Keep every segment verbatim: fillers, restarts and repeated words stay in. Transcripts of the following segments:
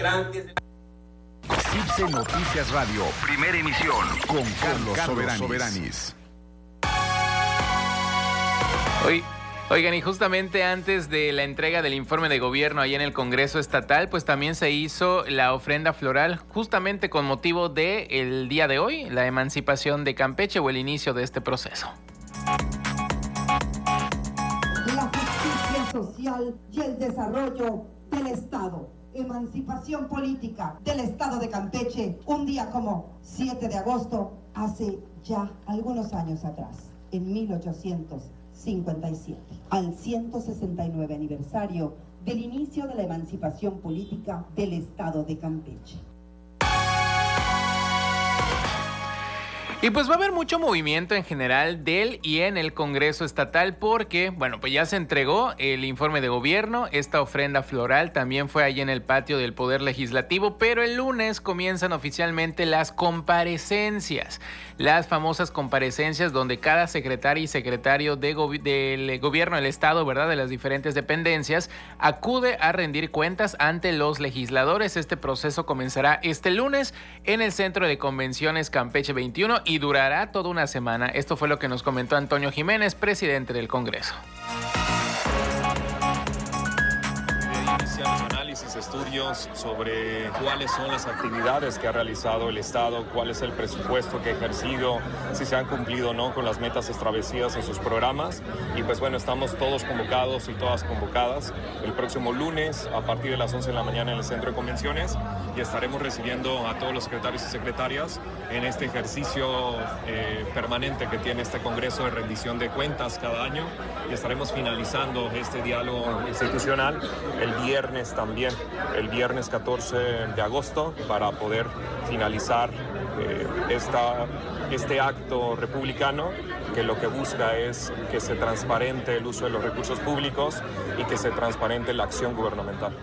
CIPSE Noticias Radio, primera emisión, con Carlos, Carlos Soberanis. Hoy, oigan, y justamente antes de la entrega del informe de gobierno ahí en el Congreso Estatal, pues también se hizo la ofrenda floral, justamente con motivo del día de hoy, la emancipación de Campeche o el inicio de este proceso. La justicia social y el desarrollo del Estado. Emancipación política del Estado de Campeche, un día como siete de agosto, hace ya algunos años atrás, en mil ochocientos cincuenta y siete, al ciento sesenta y nueve aniversario del inicio de la emancipación política del Estado de Campeche. Y pues va a haber mucho movimiento en general del y en el Congreso Estatal porque, bueno, pues ya se entregó el informe de gobierno, esta ofrenda floral también fue ahí en el patio del Poder Legislativo, pero el lunes comienzan oficialmente las comparecencias, las famosas comparecencias donde cada secretaria y secretario de gobi- del gobierno del Estado, ¿verdad?, de las diferentes dependencias, acude a rendir cuentas ante los legisladores. Este proceso comenzará este lunes en el Centro de Convenciones Campeche veintiuno y durará toda una semana. Esto fue lo que nos comentó Antonio Jiménez, presidente del Congreso. Iniciamos análisis, estudios sobre cuáles son las actividades que ha realizado el Estado, cuál es el presupuesto que ha ejercido, si se han cumplido o no con las metas establecidas en sus programas. Y pues bueno, estamos todos convocados y todas convocadas el próximo lunes a partir de las once de la mañana en el Centro de Convenciones y estaremos recibiendo a todos los secretarios y secretarias en este ejercicio eh, permanente que tiene este Congreso de rendición de cuentas cada año y estaremos finalizando este diálogo institucional el viernes también, el viernes catorce de agosto, para poder finalizar eh, esta, este acto republicano que lo que busca es que se transparente el uso de los recursos públicos y que se transparente la acción gubernamental.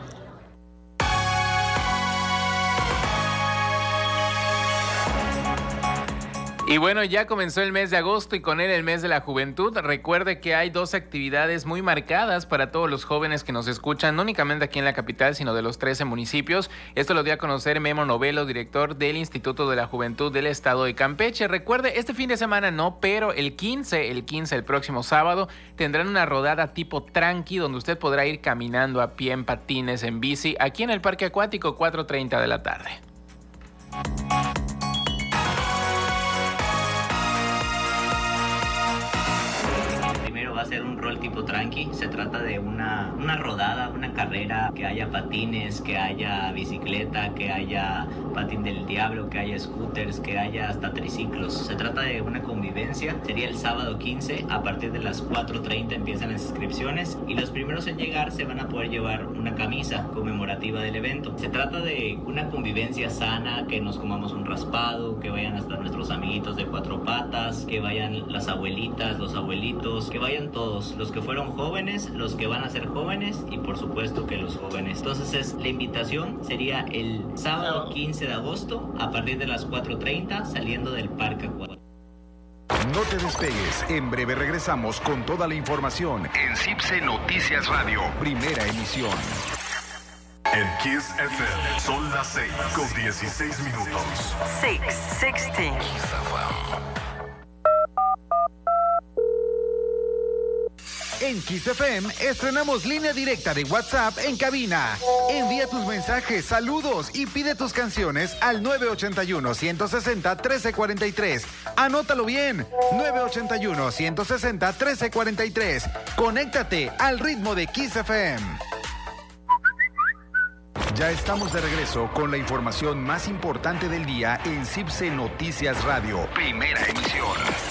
Y bueno, ya comenzó el mes de agosto y con él el mes de la juventud. Recuerde que hay dos actividades muy marcadas para todos los jóvenes que nos escuchan, no únicamente aquí en la capital, sino de los trece municipios. Esto lo dio a conocer Memo Novelo, director del Instituto de la Juventud del Estado de Campeche. Recuerde, este fin de semana no, pero el quince, el quince, el próximo sábado, tendrán una rodada tipo tranqui, donde usted podrá ir caminando a pie, en patines, en bici, aquí en el Parque Acuático, cuatro treinta de la tarde. Va a ser un rol tipo tranqui. Se trata de una, una rodada, una carrera, que haya patines, que haya bicicleta, que haya patín del diablo, que haya scooters, que haya hasta triciclos. Se trata de una convivencia. Sería el sábado quince, a partir de las cuatro treinta empiezan las inscripciones y los primeros en llegar se van a poder llevar una camisa conmemorativa del evento. Se trata de una convivencia sana, que nos comamos un raspado, que vayan hasta nuestros amiguitos de cuatro patas, que vayan las abuelitas, los abuelitos, que vayan todos, los que fueron jóvenes, los que van a ser jóvenes y por supuesto que los jóvenes. Entonces es, la invitación sería el sábado quince de agosto a partir de las cuatro treinta saliendo del Parque Acuático. No te despegues, en breve regresamos con toda la información en CIPSE Noticias Radio, primera emisión. En Kiss F M son las seis con dieciséis minutos. seis, sexteen. En Kiss F M estrenamos línea directa de WhatsApp en cabina. Envía tus mensajes, saludos y pide tus canciones al nueve ocho uno, uno seis cero, uno tres cuatro tres. Anótalo bien, nueve ocho uno, uno seis cero, uno tres cuatro tres. Conéctate al ritmo de Kiss F M. Ya estamos de regreso con la información más importante del día en CIPSE Noticias Radio, primera emisión.